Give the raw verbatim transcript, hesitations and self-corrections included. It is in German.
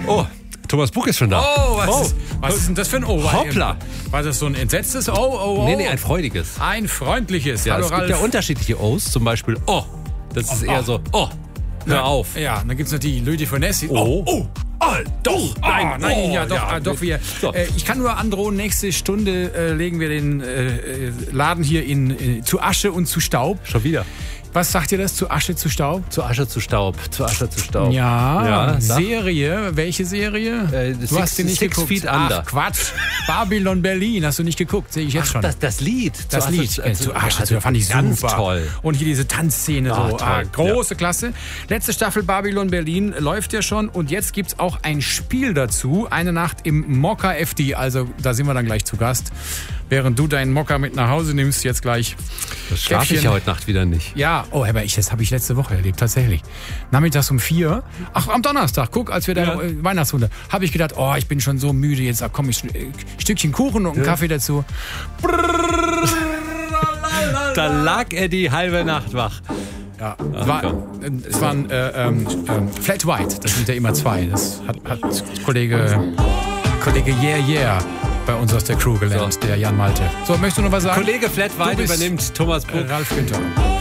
Oh, Thomas Buch ist schon da. Oh, was, oh. Ist, was ist denn das für ein Oh? Hoppla. War das so ein entsetztes Oh, oh, oh? Nee, nee, ein freudiges. Ein freundliches. Ja, Hallo, es gibt Ralf. ja unterschiedliche O's, zum Beispiel Oh. Das ist eher so Oh, hör auf. Ja, und dann gibt es noch die Lüdi von Nessi. Oh. oh, oh, doch, nein, ah, nein, oh, ja, doch, ja, äh, doch, wir. so. Äh, ich kann nur androhen, nächste Stunde äh, legen wir den äh, Laden hier in, äh, zu Asche und zu Staub. Schon wieder. Was sagt ihr das? Zu Asche, zu Staub? Zu Asche zu Staub. Zu Asche zu Staub. Ja, Ja, sag. Serie. Welche Serie? Äh, du Six- hast sie nicht Six geguckt. Feet Under. Ach, Quatsch. Babylon Berlin hast du nicht geguckt, sehe ich jetzt Ach, schon. das, das Lied. Das Zu Lied, Asche, äh, zu Asche, zu, fand ich ganz super. toll. Und hier diese Tanzszene, Ah, so toll, ah, große Klasse. Letzte Staffel Babylon Berlin läuft ja schon und jetzt gibt's auch ein Spiel dazu. Eine Nacht im Mokka F D, also da sind wir dann gleich zu Gast. Während du deinen Mokka mit nach Hause nimmst, jetzt gleich. Das schlafe ich Käffchen. ja heute Nacht wieder nicht. Ja, oh, aber ich, das habe ich letzte Woche erlebt, tatsächlich. Nachmittags um vier, ach, am Donnerstag, guck, als wir da Ja. äh, Weihnachtshunde, habe ich gedacht, oh, ich bin schon so müde, jetzt komm ich, äh, Stückchen Kuchen und einen Kaffee dazu. Da lag er die halbe Nacht wach. Ja, es, war, äh, es waren äh, ähm, ähm, Flat White, das sind ja immer zwei. Das hat, hat Kollege, Kollege Yeah Yeah bei uns aus der Crew gelernt, So. der Jan Malte. So, möchtest du noch was sagen? Kollege Flat Du White bist- übernimmt Thomas Buch. Ralf Günther.